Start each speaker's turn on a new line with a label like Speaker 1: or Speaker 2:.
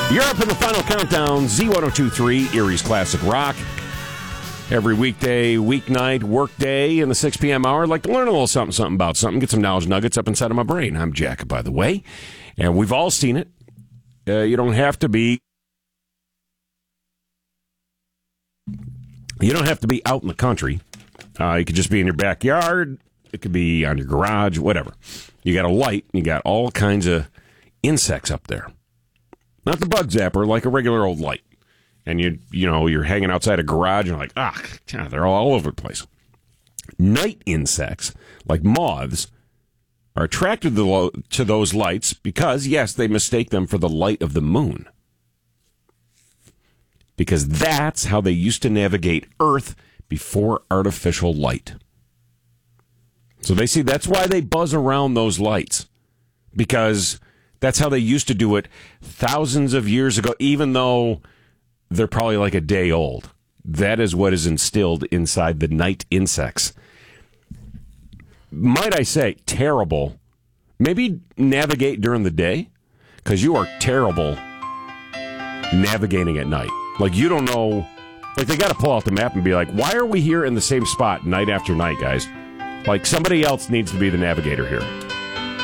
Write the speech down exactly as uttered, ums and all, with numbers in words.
Speaker 1: You're up in the final countdown, Z ten twenty-three, Erie's Classic Rock. Every weekday, weeknight, workday in the six p.m. hour. I'd like to learn a little something, something about something, get some knowledge nuggets up inside of my brain. I'm Jack, by the way, and we've all seen it. Uh, you don't have to be... You don't have to be out in the country. Uh, you could just be in your backyard. It could be on your garage, whatever. You got a light, and you got all kinds of insects up there. Not the bug zapper, like a regular old light. And you you know, you're hanging outside a garage and you're like, ah, they're all over the place. Night insects, like moths, are attracted to, the lo- to those lights because, yes, they mistake them for the light of the moon. Because that's how they used to navigate Earth before artificial light. So they see that's why they buzz around those lights. Because that's how they used to do it thousands of years ago, even though they're probably like a day old. That is what is instilled inside the night insects. Might I say, terrible. Maybe navigate during the day, because you are terrible navigating at night. Like, you don't know. Like, they got to pull out the map and be like, why are we here in the same spot night after night, guys? Like, somebody else needs to be the navigator here.